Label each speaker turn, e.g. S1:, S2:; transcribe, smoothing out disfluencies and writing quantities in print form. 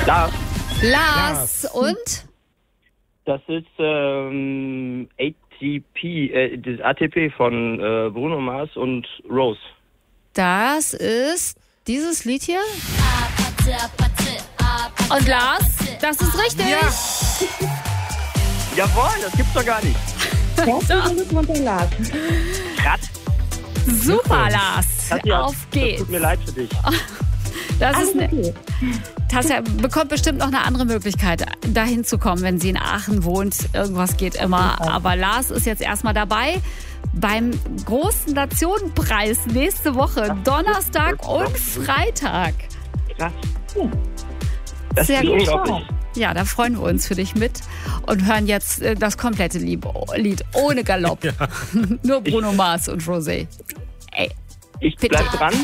S1: Lars. Und?
S2: Das ist das ATP von Bruno Mars und Rose.
S1: Das ist dieses Lied hier. Und Lars, das ist richtig.
S2: Ja. Jawohl, das gibt's doch gar nicht.
S3: Herzlichen Glückwunsch an Lars.
S2: Krass.
S1: Super, Lars.
S2: Katja,
S1: Auf geht's.
S2: Das tut mir leid für dich.
S1: Tasja bekommt bestimmt noch eine andere Möglichkeit, dahin zu kommen, wenn sie in Aachen wohnt. Irgendwas geht immer. Aber Lars ist jetzt erstmal dabei beim großen Nationenpreis nächste Woche, Donnerstag und Freitag.
S2: Krass. Das
S1: Sehr
S2: ist
S1: gut.
S2: unglaublich.
S1: Ja, da freuen wir uns für dich mit und hören jetzt das komplette Lied ohne Galopp. Nur Bruno Mars und Rosé. Ey,
S2: Ich bleib dran.